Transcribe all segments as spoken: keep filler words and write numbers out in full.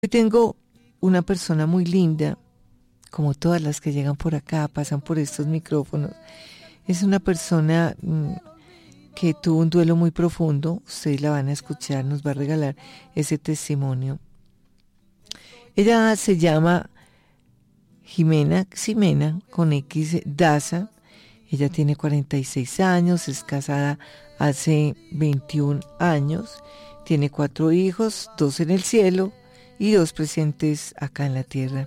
Hoy tengo una persona muy linda, como todas las que llegan por acá, pasan por estos micrófonos. Es una persona mmm, que tuvo un duelo muy profundo. Ustedes la van a escuchar, nos va a regalar ese testimonio. Ella se llama Jimena, Ximena, con X, Daza. Ella tiene cuarenta y seis años, es casada hace veintiún años, tiene cuatro hijos, dos en el cielo y dos presentes acá en la tierra.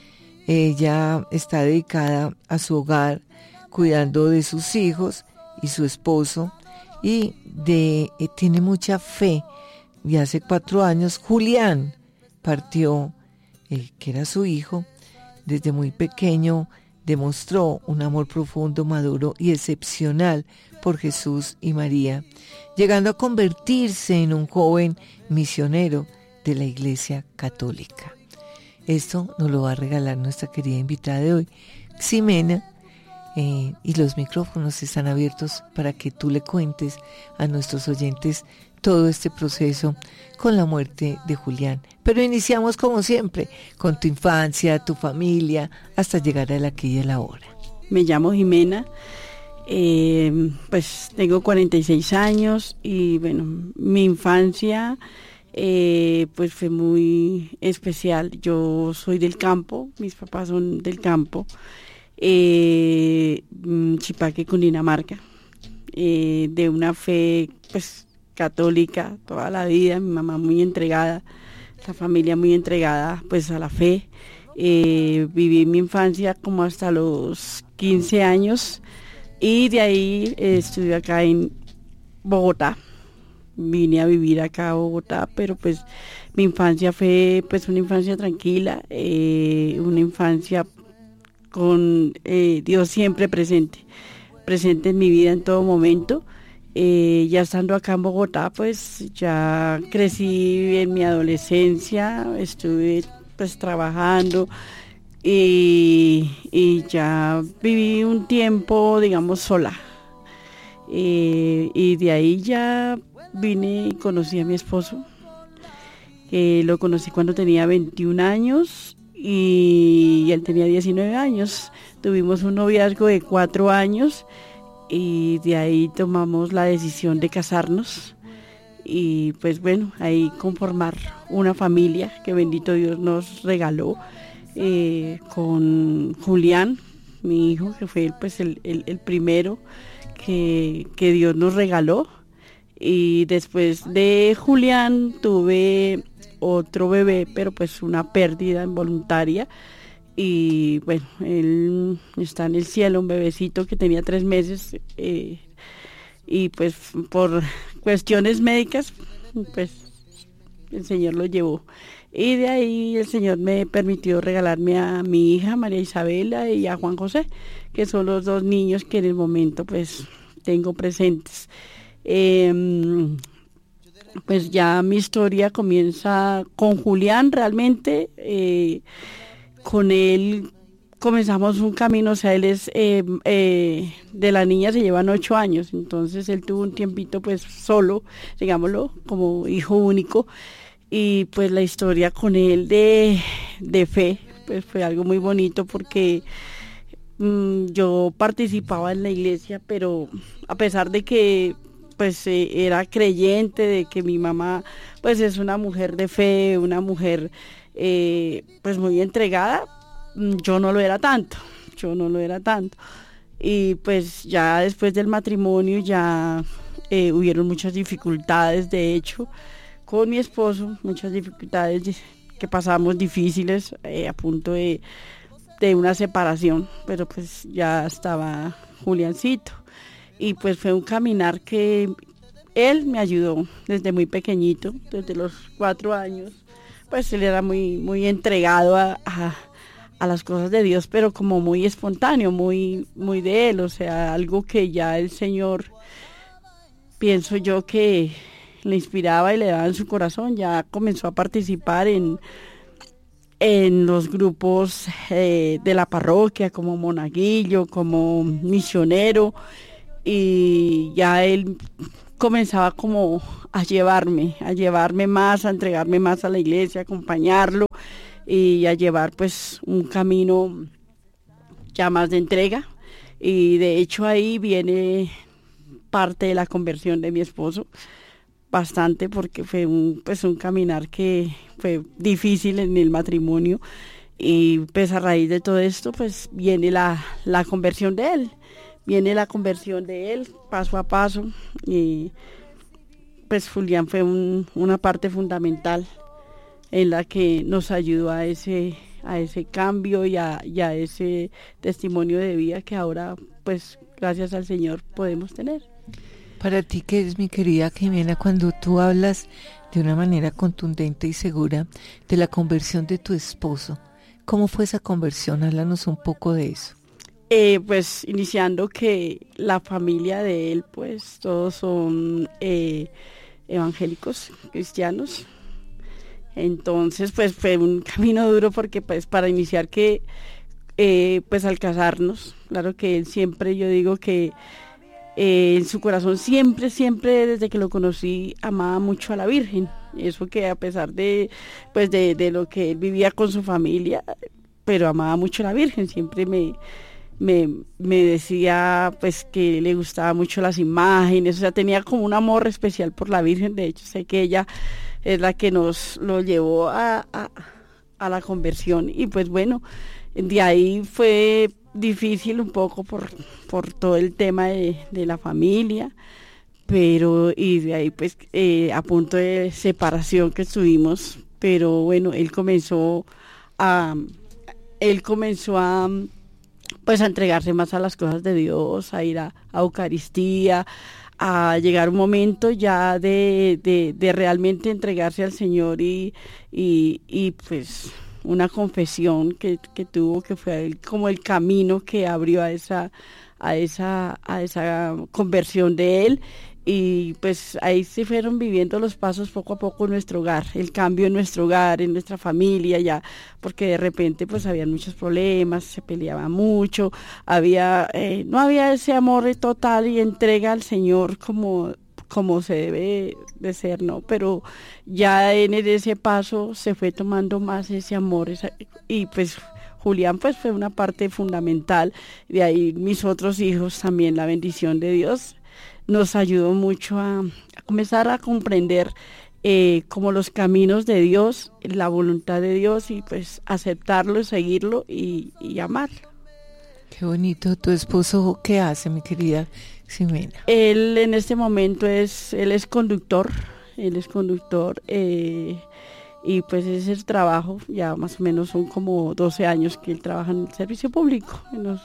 Ella está dedicada a su hogar, cuidando de sus hijos y su esposo, y de, eh, tiene mucha fe. Y hace cuatro años Julián partió, eh, que era su hijo. Desde muy pequeño demostró un amor profundo, maduro y excepcional por Jesús y María, llegando a convertirse en un joven misionero de la Iglesia Católica. Esto nos lo va a regalar nuestra querida invitada de hoy, Ximena, eh, y los micrófonos están abiertos para que tú le cuentes a nuestros oyentes todo este proceso con la muerte de Julián. Pero iniciamos como siempre, con tu infancia, tu familia, hasta llegar a la aquí y a la hora. Me llamo Jimena, eh, pues tengo cuarenta y seis años y bueno, mi infancia eh, pues fue muy especial. Yo soy del campo, mis papás son del campo, eh, Chipaque, Cundinamarca, eh, de una fe pues católica toda la vida, mi mamá muy entregada, la familia muy entregada pues a la fe. Eh, viví mi infancia como hasta los quince años y de ahí eh, estuve acá en Bogotá. Vine a vivir acá a Bogotá, pero pues mi infancia fue pues una infancia tranquila, eh, una infancia con eh, Dios siempre presente, presente en mi vida en todo momento. Eh, ya estando acá en Bogotá, pues ya crecí en mi adolescencia, estuve pues trabajando y, y ya viví un tiempo, digamos, sola. Eh, y de ahí ya vine y conocí a mi esposo. Eh, lo conocí cuando tenía veintiún años y él tenía diecinueve años. Tuvimos un noviazgo de cuatro años. Y de ahí tomamos la decisión de casarnos y pues bueno, ahí conformar una familia que bendito Dios nos regaló, eh, con Julián, mi hijo, que fue pues el, el, el primero que, que Dios nos regaló. Y después de Julián tuve otro bebé, pero pues una pérdida involuntaria. Y bueno, él está en el cielo, un bebecito que tenía tres meses, eh, y pues por cuestiones médicas, pues el Señor lo llevó. Y de ahí el Señor me permitió regalarme a mi hija, María Isabela, y a Juan José, que son los dos niños que en el momento pues tengo presentes. Eh, pues ya mi historia comienza con Julián realmente. eh, Con él comenzamos un camino, o sea, él es, eh, eh, de la niña se llevan ocho años, entonces él tuvo un tiempito pues solo, digámoslo, como hijo único, y pues la historia con él de, de fe, pues fue algo muy bonito porque mmm, yo participaba en la iglesia, pero a pesar de que pues eh, era creyente, de que mi mamá pues es una mujer de fe, una mujer Eh, pues muy entregada, yo no lo era tanto, yo no lo era tanto. Y pues ya después del matrimonio ya eh, hubieron muchas dificultades, de hecho, con mi esposo, muchas dificultades que pasamos difíciles, eh, a punto de, de una separación, pero pues ya estaba Juliancito. Y pues fue un caminar que él me ayudó desde muy pequeñito, desde los cuatro años. Pues él era muy, muy entregado a, a, a las cosas de Dios, pero como muy espontáneo, muy, muy de él, o sea, algo que ya el Señor, pienso yo que le inspiraba y le daba en su corazón. Ya comenzó a participar en, en los grupos eh, de la parroquia, como monaguillo, como misionero, y ya él comenzaba como a llevarme, a llevarme más, a entregarme más a la iglesia, a acompañarlo y a llevar pues un camino ya más de entrega. Y de hecho ahí viene parte de la conversión de mi esposo, bastante, porque fue un, pues un caminar que fue difícil en el matrimonio, y pues a raíz de todo esto pues viene la, la conversión de él, viene la conversión de él paso a paso, y pues Julián fue un, una parte fundamental en la que nos ayudó a ese, a ese cambio y a, y a ese testimonio de vida que ahora pues gracias al Señor podemos tener. Para ti, que eres mi querida Jimena, cuando tú hablas de una manera contundente y segura de la conversión de tu esposo, ¿cómo fue esa conversión? Háblanos un poco de eso. Eh, pues iniciando que la familia de él, pues todos son eh, evangélicos, cristianos. Entonces, pues fue un camino duro porque pues para iniciar que, eh, pues al casarnos, claro que él siempre, yo digo que Eh, en su corazón siempre, siempre desde que lo conocí amaba mucho a la Virgen. Eso que a pesar de, pues de, de lo que él vivía con su familia, pero amaba mucho a la Virgen. Siempre me, me, me decía pues que le gustaban mucho las imágenes, o sea, tenía como un amor especial por la Virgen. De hecho, sé que ella es la que nos lo llevó a, a, a la conversión, y pues bueno, de ahí fue difícil un poco por, por todo el tema de, de la familia, pero y de ahí pues eh, a punto de separación que estuvimos, pero bueno, él comenzó a él comenzó a pues a entregarse más a las cosas de Dios, a ir a, a Eucaristía, a llegar un momento ya de, de, de realmente entregarse al Señor, y, y, y pues una confesión que, que tuvo, que fue el, como el camino que abrió a esa, a esa, a esa conversión de él. Y pues ahí se fueron viviendo los pasos poco a poco en nuestro hogar, el cambio en nuestro hogar, en nuestra familia ya, porque de repente pues había muchos problemas, se peleaba mucho, había eh, no había ese amor total y entrega al Señor como como se debe de ser, ¿no? Pero ya en ese paso se fue tomando más ese amor, esa, y pues Julián pues fue una parte fundamental. De ahí mis otros hijos también, la bendición de Dios nos ayudó mucho a, a comenzar a comprender eh, como los caminos de Dios, la voluntad de Dios, y pues aceptarlo, seguirlo y, y amarlo. Qué bonito. ¿Tu esposo qué hace, mi querida Ximena? Él en este momento es, él es conductor, él es conductor, eh, y pues ese es el trabajo, ya más o menos son como doce años que él trabaja en el servicio público. En los...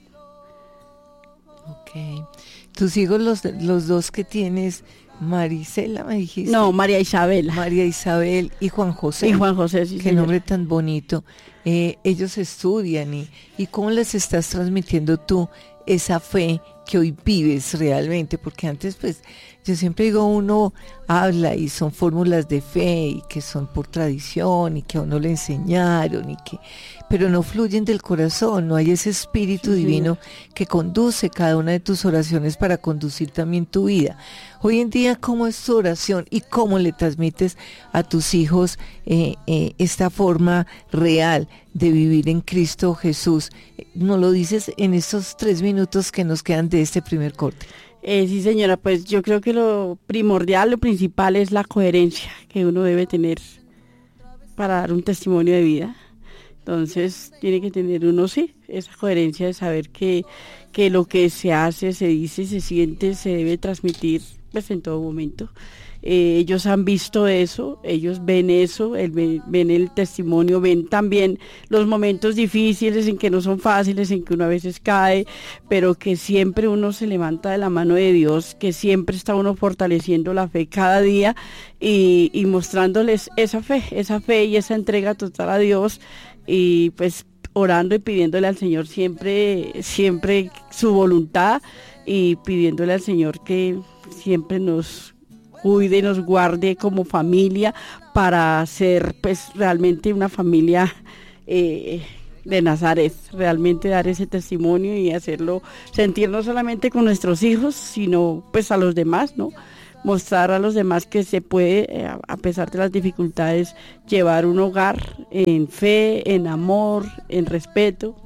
Ok. ¿Tus hijos, los, los dos que tienes, Marisela, me dijiste? No, María Isabel. María Isabel y Juan José. Y Juan José, sí, Qué señor. nombre tan bonito. Eh, ellos estudian, y, y ¿cómo les estás transmitiendo tú esa fe que hoy vives realmente? Porque antes, pues, yo siempre digo, uno habla y son fórmulas de fe y que son por tradición y que a uno le enseñaron, y que, pero no fluyen del corazón, no hay ese espíritu Sí, divino señor, que conduce cada una de tus oraciones para conducir también tu vida. Hoy en día, ¿cómo es tu oración y cómo le transmites a tus hijos eh, eh, esta forma real de vivir en Cristo Jesús? ¿Nos lo dices en estos tres minutos que nos quedan de este primer corte? Eh, sí, señora, pues yo creo que lo primordial, lo principal es la coherencia que uno debe tener para dar un testimonio de vida. Entonces tiene que tener uno, sí, esa coherencia de saber que, que lo que se hace, se dice, se siente, se debe transmitir pues en todo momento. Eh, ellos han visto eso, ellos ven eso, el, ven, ven el testimonio, ven también los momentos difíciles en que no son fáciles, en que uno a veces cae, pero que siempre uno se levanta de la mano de Dios, que siempre está uno fortaleciendo la fe cada día y, y mostrándoles esa fe, esa fe y esa entrega total a Dios, y pues orando y pidiéndole al Señor siempre, siempre su voluntad, y pidiéndole al Señor que siempre nos cuide y nos guarde como familia para ser pues realmente una familia eh, de Nazaret, realmente dar ese testimonio y hacerlo sentir no solamente con nuestros hijos, sino pues a los demás, ¿no? mostrar a los demás que se puede, eh, a pesar de las dificultades, llevar un hogar en fe, en amor, en respeto.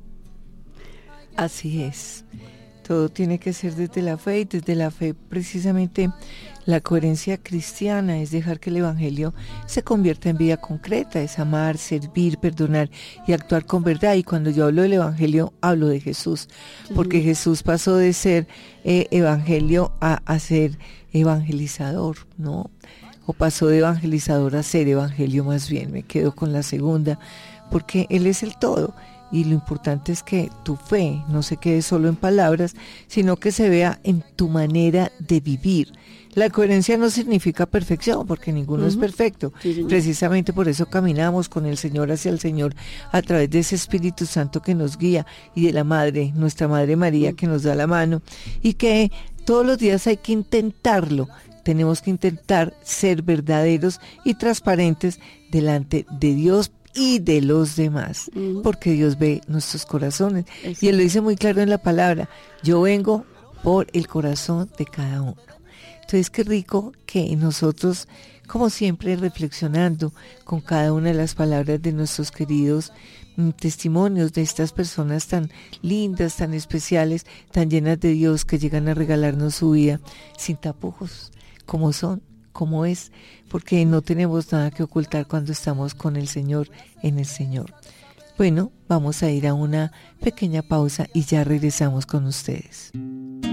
Así es. Todo tiene que ser desde la fe, y desde la fe precisamente la coherencia cristiana es dejar que el Evangelio se convierta en vida concreta, es amar, servir, perdonar y actuar con verdad. Y cuando yo hablo del Evangelio, hablo de Jesús, porque uh-huh. Jesús pasó de ser eh, Evangelio a, a ser evangelizador, ¿no? O pasó de evangelizador a ser Evangelio más bien, me quedo con la segunda, porque Él es el todo. Y lo importante es que tu fe no se quede solo en palabras, sino que se vea en tu manera de vivir. La coherencia no significa perfección, porque ninguno uh-huh. es perfecto. Sí, sí. Precisamente por eso caminamos con el Señor hacia el Señor a través de ese Espíritu Santo que nos guía y de la Madre, nuestra Madre María, uh-huh. que nos da la mano, y que todos los días hay que intentarlo. Tenemos que intentar ser verdaderos y transparentes delante de Dios y de los demás, uh-huh. porque Dios ve nuestros corazones. Exacto. Y Él lo dice muy claro en la palabra: yo vengo por el corazón de cada uno. Entonces qué rico que nosotros, como siempre, reflexionando con cada una de las palabras de nuestros queridos mm, testimonios de estas personas tan lindas, tan especiales, tan llenas de Dios, que llegan a regalarnos su vida sin tapujos, como son, como es, porque no tenemos nada que ocultar cuando estamos con el Señor, en el Señor. Bueno, vamos a ir a una pequeña pausa y ya regresamos con ustedes.